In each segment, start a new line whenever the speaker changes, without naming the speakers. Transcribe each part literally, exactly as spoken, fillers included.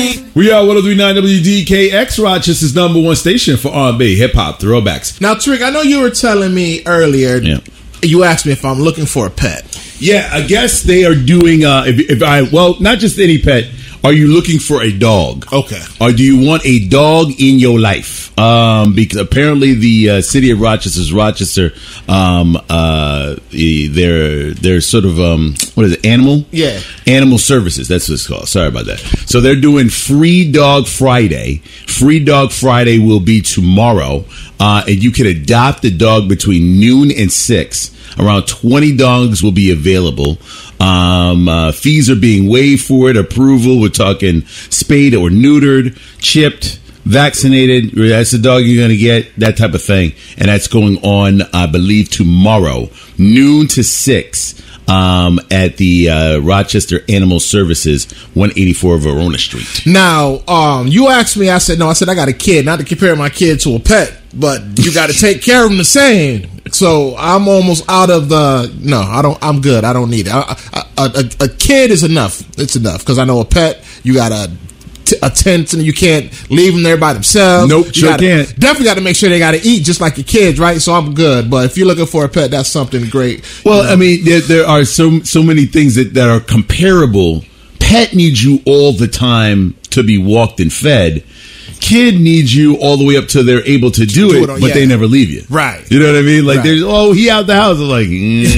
We are one oh three point nine W D K X, Rochester's number one station for R and B, hip-hop, throwbacks.
Now, Trick, I know you were telling me earlier, yeah. you asked me if I'm looking for a pet.
Yeah, I guess they are doing, uh, if, if I, well, not just any pet. Are you looking for a dog?
Okay.
Or do you want a dog in your life? Um, because apparently the uh, city of Rochester's Rochester, um, uh, they're they're sort of um, what is it? Animal?
Yeah.
Animal services. That's what it's called. Sorry about that. So they're doing Free Dog Friday. Free Dog Friday will be tomorrow, uh, and you can adopt a dog between noon and six. Around twenty dogs will be available. Um, uh, fees are being waived for it. Approval, we're talking spayed or neutered, chipped, vaccinated. That's the dog you're going to get, that type of thing. And that's going on, I believe, tomorrow, noon to six. Um, at the uh, Rochester Animal Services, one eighty-four Verona Street.
Now, um, you asked me, I said, no, I said, I got a kid, not to compare my kid to a pet, but you got to take care of them the same. So I'm almost out of the, no, I don't, I'm good. I don't need it. I, I, a, a kid is enough. It's enough. Because I know a pet, you got to attend to them. You can't leave them there by themselves.
Nope,
you
sure
gotta,
can't.
Definitely got to make sure they got to eat just like your kids, right? So I'm good. But if you're looking for a pet, that's something great.
Well,
you know?
I mean, there, there are so so many things that, that are comparable. Pet needs you all the time to be walked and fed. Kid needs you all the way up till they're able to do, do it, it on, but yeah. they never leave you.
Right.
You know what I mean? Like,
right.
there's, oh, he out the house. I'm like,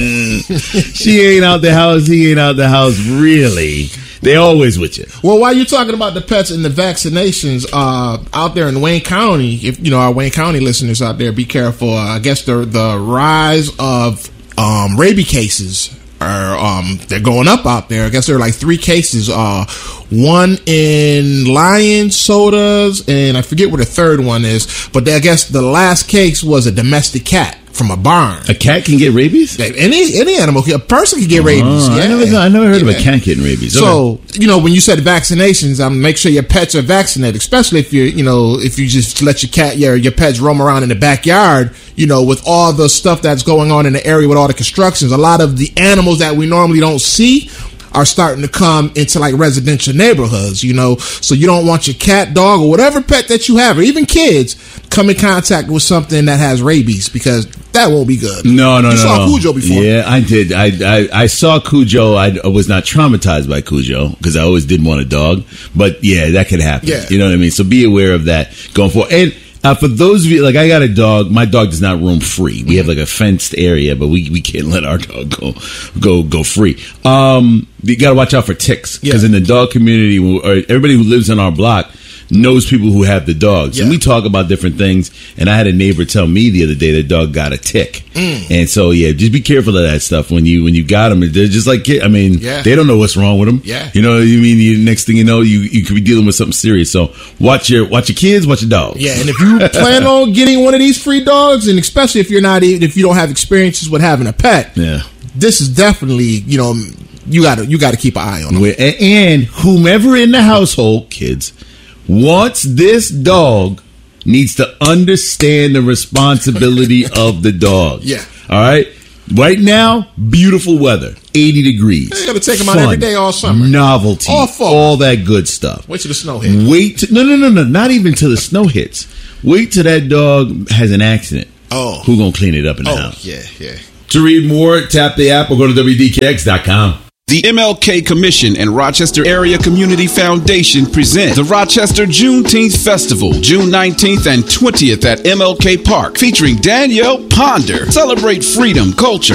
mm, she ain't out the house. He ain't out the house. Really? They always with you.
Well, while you're talking about the pets and the vaccinations, uh, out there in Wayne County, if you know our Wayne County listeners out there, be careful. Uh, I guess the the rise of um, rabies cases are um, they're going up out there. I guess there are like three cases. Uh, one in Lions sodas, and I forget what the third one is. But I guess the last case was a domestic cat from a barn.
A cat can get rabies?
Any any animal, a person can get rabies.
Oh,
yeah.
I never, I never heard
yeah.
of a cat getting rabies.
So,
okay.
you know, when you said vaccinations, um, make sure your pets are vaccinated, especially if you, you know, if you just let your cat, your, your pets roam around in the backyard, you know, with all the stuff that's going on in the area with all the constructions, a lot of the animals that we normally don't see are starting to come into like residential neighborhoods, you know, so you don't want your cat, dog, or whatever pet that you have, or even kids, come in contact with something that has rabies, because that won't be good.
No, no,
you
no.
saw
no.
Cujo before.
Yeah, I did. I I, I saw Cujo. I, I was not traumatized by Cujo because I always did want a dog. But yeah, that could happen.
Yeah.
You know what I mean? So be aware of that going forward. And uh, for those of you, like I got a dog. My dog does not roam free. We mm-hmm. have like a fenced area, but we, we can't let our dog go go go free. Um, you got to watch out for ticks because yeah. in the dog community, or everybody who lives on our block knows people who have the dogs. Yeah. And we talk about different things. And I had a neighbor tell me the other day the dog got a tick. Mm. And so, yeah, just be careful of that stuff when you when you got them. They're just like, I mean, yeah. they don't know what's wrong with them.
Yeah.
You know what I mean? You, next thing you know, you, you could be dealing with something serious. So watch your watch your kids, watch your dogs.
Yeah, and if you plan on getting one of these free dogs, and especially if you're not even, if you don't have experiences with having a pet,
yeah,
this is definitely, you know, you gotta you gotta keep an eye on them.
And, and whomever in the household, kids, wants this dog needs to understand the responsibility of the dog.
Yeah.
All right? Right now, beautiful weather. eighty degrees.
You gotta take them
Fun,
out every day all summer.
Novelty.
All fall.
All that good stuff.
Wait till the snow hits.
Wait. To, no, no, no, no. Not even till the snow hits. Wait till that dog has an accident.
Oh.
Who gonna clean it up in the
oh,
house?
yeah, yeah.
To read more, tap the app or go to W D K X dot com.
The M L K Commission and Rochester Area Community Foundation present the Rochester Juneteenth Festival, June nineteenth and twentieth at M L K Park, featuring Danielle Ponder. Celebrate freedom, culture,